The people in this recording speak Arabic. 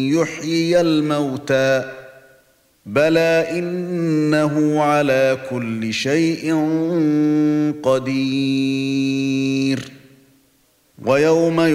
يحيي الموتى بلى إنه على كل شيء قدير ويوم